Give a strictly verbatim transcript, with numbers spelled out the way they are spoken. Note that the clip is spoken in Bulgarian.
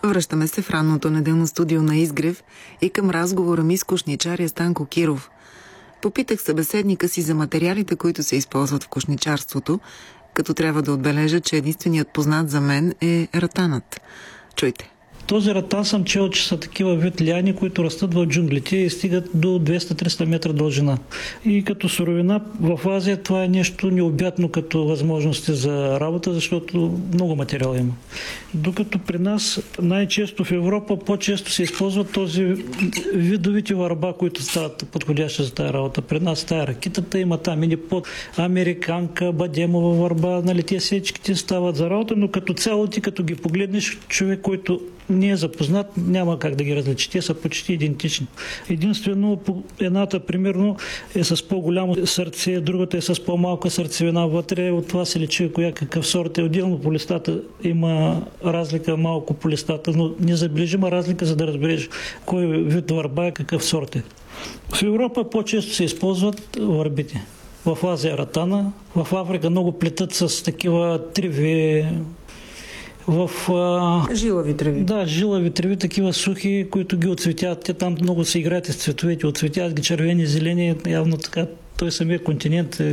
Връщаме се в ранното неделно студио на Изгрев и към разговора ми с кошничаря Станко Киров. Попитах събеседника си за материалите, които се използват в кошничарството, като трябва да отбележа, че единственият познат за мен е ратанът. Чуйте. Този ратан съм чел, че са такива вид лиани, които растат в джунглите и стигат до двеста-триста метра дължина. И като суровина в Азия това е нещо необятно като възможности за работа, защото много материал има. Докато при нас най-често в Европа по-често се използват този видовите върба, които стават подходящи за тази работа. При нас тая ракитата има там или под американка, бадемова върба, нали, тези сечките стават за работа, но като цяло ти като ги погледнеш, човек, който не е запознат, няма как да ги различи. Те са почти идентични. Единствено, едната, примерно, е с по-голямо сърце, другата е с по-малка сърцевина вътре. От това се личи коя какъв сорт е. Отделно по листата има разлика малко по листата, но незабележима разлика, за да разбереш кой вид върба е, какъв сорт е. В Европа по-често се използват върбите. В Азия ратана, в Африка много плетат с такива триви, в а... жилави треви. Да, жилави треви, такива сухи, които ги отцветяват. Те там много се играят с цветовете, отцветяват ги червени, зелени, явно така. Той самия континент